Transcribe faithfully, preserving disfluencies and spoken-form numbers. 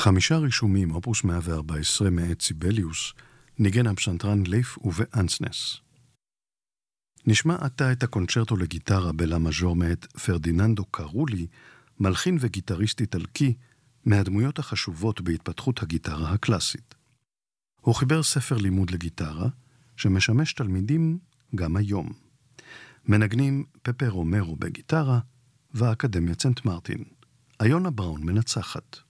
חמישה רישומים, אופוס מאה וארבע עשרה מאת סיבליוס, ניגן הפסנתרן לייף אובה אנסנס. נשמע עתה את הקונצ'רטו לגיטרה בלה מז'ור מאת פרדיננדו קרולי, מלחין וגיטריסט איטלקי, מהדמויות החשובות בהתפתחות הגיטרה הקלאסית. הוא חיבר ספר לימוד לגיטרה, שמשמש תלמידים גם היום. מנגנים פפה רומרו בגיטרה, והאקדמיה סנט מרטין. איונה בראון מנצחת.